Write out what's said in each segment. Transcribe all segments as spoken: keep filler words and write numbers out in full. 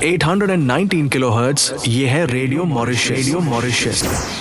आठ सौ उन्नीस किलोहर्ट्ज। ये है रेडियो मॉरिशस। रेडियो मॉरिशस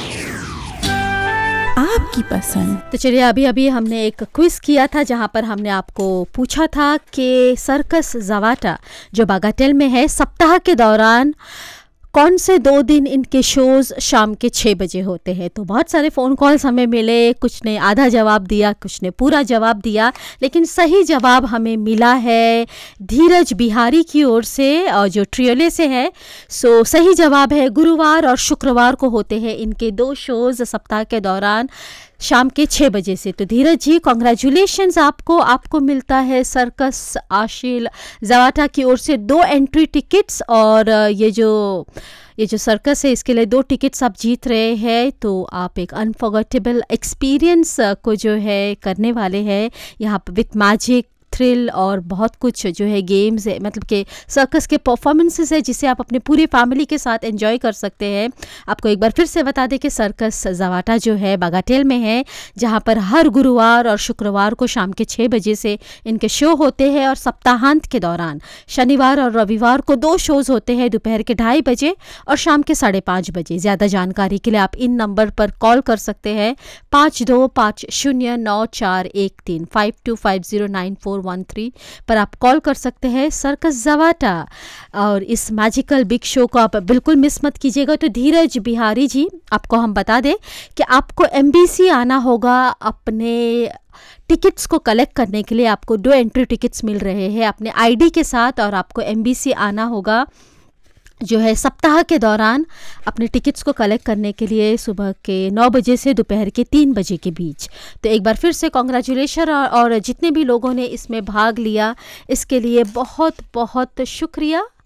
आपकी पसंद। तो चलिए, अभी अभी हमने एक क्विज किया था जहां पर हमने आपको पूछा था कि सर्कस जवाटा जो बागाटेल में है, सप्ताह के दौरान कौन से दो दिन इनके शोज़ शाम के छः बजे होते हैं। तो बहुत सारे फ़ोन कॉल्स हमें मिले, कुछ ने आधा जवाब दिया, कुछ ने पूरा जवाब दिया, लेकिन सही जवाब हमें मिला है धीरज बिहारी की ओर से, और जो ट्रियोले से है। सो सही जवाब है गुरुवार और शुक्रवार को होते हैं इनके दो शोज़ सप्ताह के दौरान शाम के छः बजे से। तो धीरज जी, कॉन्ग्रेचुलेशंस आपको आपको मिलता है सर्कस आशिल जवाटा की ओर से दो एंट्री टिकट्स, और ये जो ये जो सर्कस है इसके लिए दो टिकट्स आप जीत रहे हैं। तो आप एक अनफॉरगेटेबल एक्सपीरियंस को जो है करने वाले हैं यहाँ पर विथ मैजिक, थ्रिल और बहुत कुछ जो है गेम्स है, मतलब कि सर्कस के परफॉर्मेंसेस है जिसे आप अपने पूरी फैमिली के साथ एंजॉय कर सकते हैं। आपको एक बार फिर से बता दें कि सर्कस जवाटा जो है बागाटेल में है, जहां पर हर गुरुवार और शुक्रवार को शाम के छः बजे से इनके शो होते हैं, और सप्ताहांत के दौरान शनिवार और रविवार को दो शोज़ होते हैं दोपहर के ढाई बजे और शाम के साढ़े पाँच बजे। ज़्यादा जानकारी के लिए आप इन नंबर पर कॉल कर सकते हैं पाँच दो पाँच शून्य नौ चार एक तीन five to five zero nine four one three पर आप कॉल कर सकते हैं सर्कस जवाटा। और इस मैजिकल बिग शो को आप बिल्कुल मिस मत कीजिएगा। तो धीरज बिहारी जी, आपको हम बता दें कि आपको एमबीसी आना होगा अपने टिकट्स को कलेक्ट करने के लिए। आपको दो एंट्री टिकट्स मिल रहे हैं अपने आईडी के साथ, और आपको एमबीसी आना होगा जो है सप्ताह के दौरान अपने टिकट्स को कलेक्ट करने के लिए सुबह के नौ बजे से दोपहर के तीन बजे के बीच। तो एक बार फिर से कॉन्ग्रेचुलेशन, और, और जितने भी लोगों ने इसमें भाग लिया इसके लिए बहुत बहुत शुक्रिया।